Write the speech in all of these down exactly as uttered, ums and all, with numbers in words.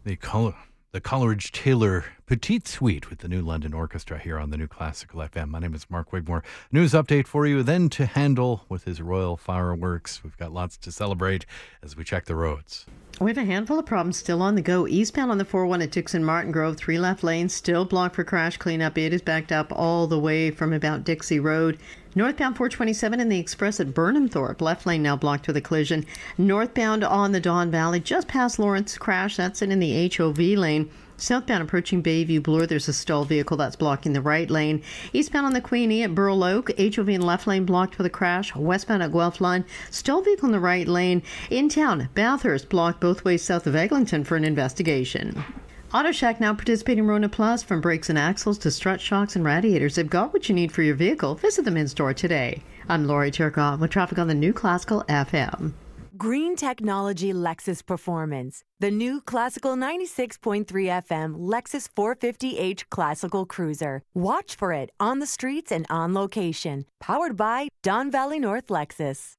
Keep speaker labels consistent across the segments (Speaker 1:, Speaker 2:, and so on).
Speaker 1: The Col- the Coleridge-Taylor Petite Suite with the New London Orchestra here on the New Classical F M. My name is Mark Wigmore. News update for you, then to Handel with his royal fireworks. We've got lots to celebrate as we check the roads.
Speaker 2: We have a handful of problems still on the go. Eastbound on the four oh one at Dixon Martin Grove, three left lanes still blocked for crash cleanup. It is backed up all the way from about Dixie Road. Northbound four twenty-seven in the Express at Burnhamthorpe, left lane now blocked with a collision. Northbound on the Don Valley, just past Lawrence crash, that's it in the H O V lane. Southbound approaching Bayview Bloor, there's a stalled vehicle that's blocking the right lane. Eastbound on the Queenie at Burl Oak, H O V in left lane blocked with a crash. Westbound at Guelph Line, stalled vehicle in the right lane. In town, Bathurst blocked both ways south of Eglinton for an investigation. Auto Shack now participating in Rona Plus. From brakes and axles to strut shocks and radiators, they've got what you need for your vehicle. Visit them in store today. I'm Lori Turcotte with traffic on the New Classical F M.
Speaker 3: Green Technology Lexus Performance. The new Classical ninety-six point three F M Lexus four fifty H Classical Cruiser. Watch for it on the streets and on location. Powered by Don Valley North Lexus.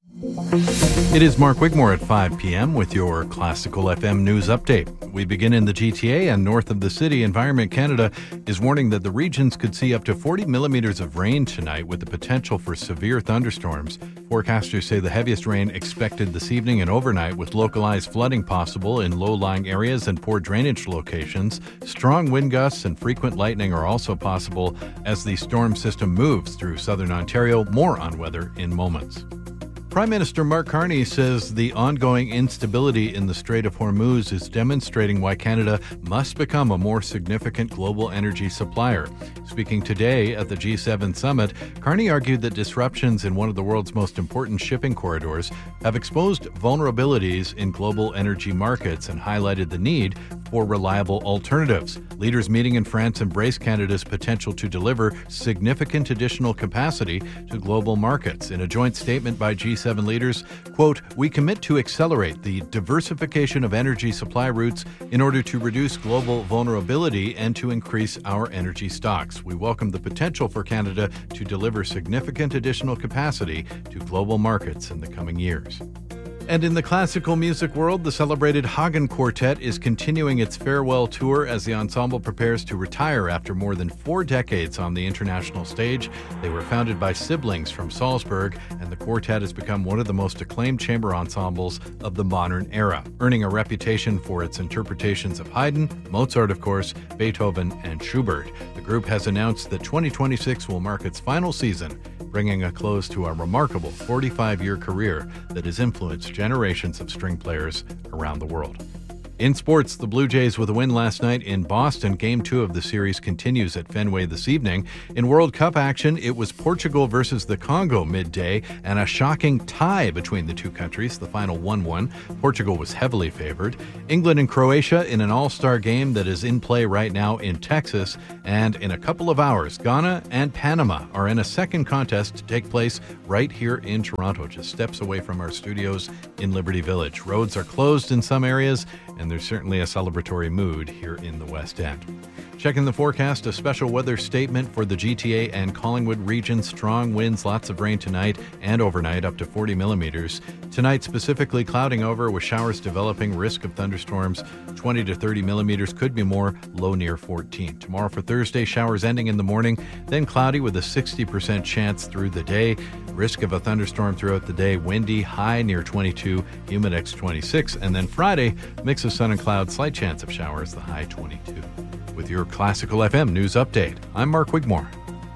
Speaker 1: It is Mark Wigmore at five p.m. with your Classical F M news update. We begin in the G T A and north of the city. Environment Canada is warning that the regions could see up to forty millimeters of rain tonight with the potential for severe thunderstorms. Forecasters say the heaviest rain expected this evening and overnight with localized flooding possible in low-lying areas and poor drainage locations. Strong wind gusts and frequent lightning are also possible as the storm system moves through southern Ontario. More on weather in moments. Prime Minister Mark Carney says the ongoing instability in the Strait of Hormuz is demonstrating why Canada must become a more significant global energy supplier. Speaking today at the G seven summit, Carney argued that disruptions in one of the world's most important shipping corridors have exposed vulnerabilities in global energy markets and highlighted the need for reliable alternatives. Leaders meeting in France embraced Canada's potential to deliver significant additional capacity to global markets. In a joint statement by G seven leaders, quote, "We commit to accelerate the diversification of energy supply routes in order to reduce global vulnerability and to increase our energy stocks. We welcome the potential for Canada to deliver significant additional capacity to global markets in the coming years." And in the classical music world, the celebrated Hagen Quartet is continuing its farewell tour as the ensemble prepares to retire after more than four decades on the international stage. They were founded by siblings from Salzburg, and the quartet has become one of the most acclaimed chamber ensembles of the modern era, earning a reputation for its interpretations of Haydn, Mozart, of course, Beethoven, and Schubert. The group has announced that twenty twenty-six will mark its final season, bringing a close to a remarkable forty-five-year career that has influenced generations of string players around the world. In sports, the Blue Jays with a win last night in Boston. Game two of the series continues at Fenway this evening. In World Cup action, it was Portugal versus the Congo midday and a shocking tie between the two countries, the final one one. Portugal was heavily favored. England and Croatia in an all-star game that is in play right now in Texas. And in a couple of hours, Ghana and Panama are in a second contest to take place right here in Toronto, just steps away from our studios in Liberty Village. Roads are closed in some areas, and there's certainly a celebratory mood here in the West End. Checking the forecast, a special weather statement for the G T A and Collingwood region. Strong winds, lots of rain tonight and overnight, up to forty millimeters. Tonight, specifically clouding over with showers developing, risk of thunderstorms twenty to thirty millimeters, could be more, low near fourteen. Tomorrow for Thursday, showers ending in the morning, then cloudy with a sixty percent chance through the day. Risk of a thunderstorm throughout the day, windy, high near twenty-two, humidex twenty-six. And then Friday, mix of sun and cloud, slight chance of showers, the high twenty-two. With your Classical F M news update, I'm Mark Wigmore.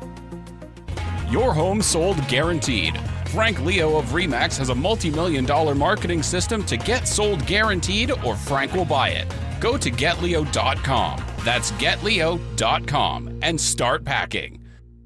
Speaker 4: Your home sold guaranteed. Frank Leo of RE/MAX has a multi-million dollar marketing system to get sold guaranteed, or Frank will buy it. Go to get leo dot com. That's get leo dot com and start packing.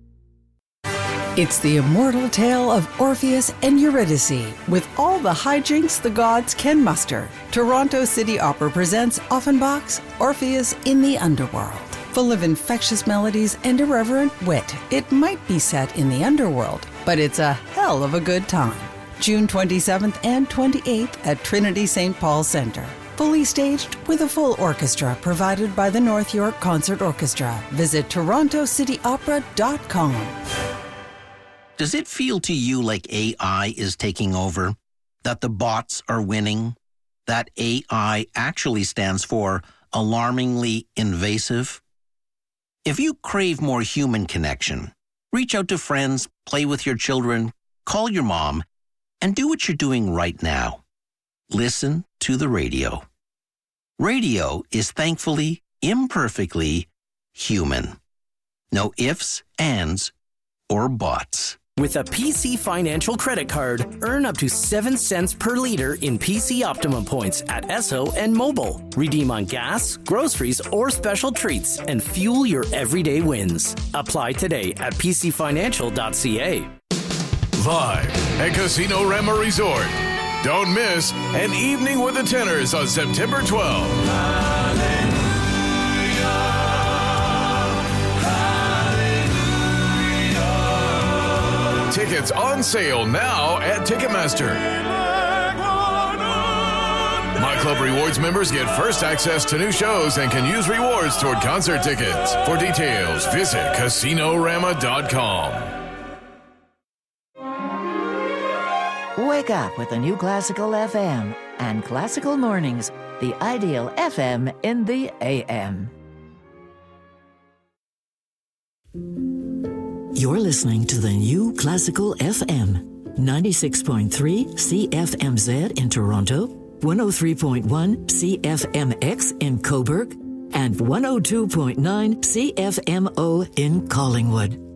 Speaker 5: It's the immortal tale of Orpheus and Eurydice, with all the hijinks the gods can muster. Toronto City Opera presents Offenbach's Orpheus in the Underworld. Full of infectious melodies and irreverent wit, it might be set in the underworld, but it's a hell of a good time. June twenty-seventh and twenty-eighth at Trinity Saint Paul Centre. Fully staged with a full orchestra provided by the North York Concert Orchestra. Visit toronto city opera dot com.
Speaker 6: Does it feel to you like A I is taking over? That the bots are winning? That A I actually stands for alarmingly invasive? If you crave more human connection, reach out to friends, play with your children, call your mom, and do what you're doing right now. Listen to the radio. Radio is thankfully, imperfectly human. No ifs, ands, or buts.
Speaker 7: With a P C Financial credit card, earn up to seven cents per liter in P C Optimum points at Esso and Mobile. Redeem on gas, groceries, or special treats and fuel your everyday wins. Apply today at p c financial dot c a.
Speaker 8: Live at Casino Rama Resort. Don't miss An Evening with the Tenors on September twelfth. Tickets on sale now at Ticketmaster. My Club Rewards members get first access to new shows and can use rewards toward concert tickets. For details, visit casino rama dot com.
Speaker 9: Wake up with the new Classical F M and Classical Mornings, the ideal F M in the A M.
Speaker 10: You're listening to the new Classical F M, ninety-six point three C F M Z in Toronto, one oh three point one C F M X in Cobourg, and one oh two point nine C F M O in Collingwood.